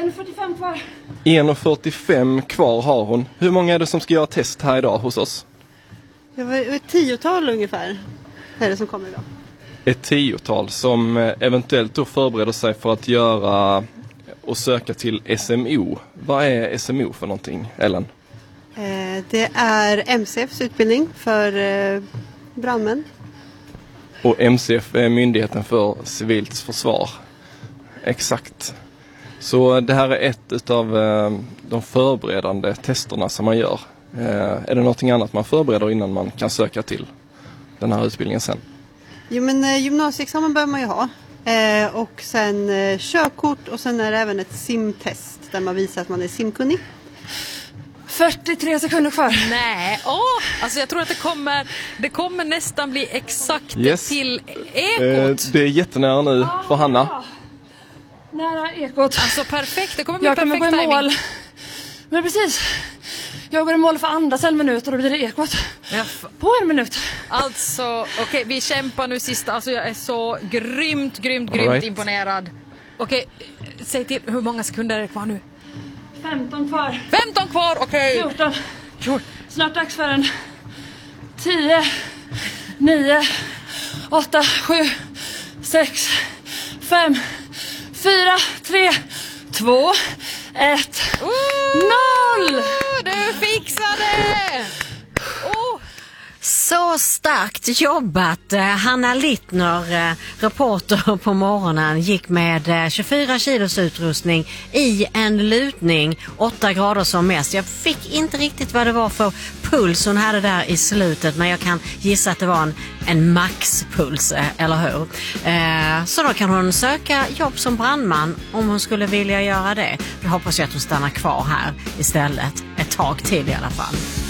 1:45 kvar. 1:45 kvar har hon. Hur många är det som ska göra test här idag hos oss? Det var ett 10-tal ungefär är det som kommer idag. Ett 10-tal som eventuellt då förbereder sig för att göra och söka till SMO. Vad är SMO för någonting, Ellen? Det är MCFs utbildning för brandmän. Och MCF är Myndigheten för civilt försvar. Exakt. Så det här är ett av de förberedande testerna som man gör. Är det någonting annat man förbereder innan man kan söka till den här utbildningen sen? Jo, men gymnasieexamen bör man ju ha. Och sen körkort och sen är det även ett simtest där man visar att man är simkunnig. 43 sekunder kvar. Nej, alltså jag tror att det kommer nästan bli exakt till ekot. Det är jättenära nu för Hanna. Nära ekot. Alltså perfekt, det kommer bli jag perfekt kommer gå i mål. timing. Men precis. Jag går i mål för andras en minut och då blir det ekot. På en minut. Alltså, okej, vi kämpar nu sista. Alltså jag är så grymt imponerad. Okej, säg till hur många sekunder är det kvar nu? 15 kvar. 15 kvar, okej. 14. Snart dags för en 10, 9, 8, 7, 6, 5, 4, 3, 2, 1, 0! Du fixade! Så starkt jobbat. Hanna Littner, reporter på morgonen, gick med 24 kilos utrustning i en lutning, 8 grader som mest. Jag fick inte riktigt vad det var för puls hon hade där i slutet, men jag kan gissa att det var en maxpuls, eller hur? Så då kan hon söka jobb som brandman om hon skulle vilja göra det. Då hoppas jag att hon stannar kvar här istället ett tag till i alla fall.